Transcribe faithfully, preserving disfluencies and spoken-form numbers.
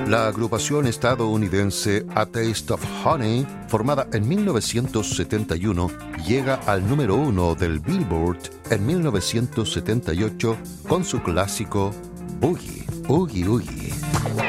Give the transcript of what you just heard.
La agrupación estadounidense A Taste of Honey, formada en mil novecientos setenta y uno, llega al número uno del Billboard en mil novecientos setenta y ocho con su clásico Boogie, Oogie Oogie.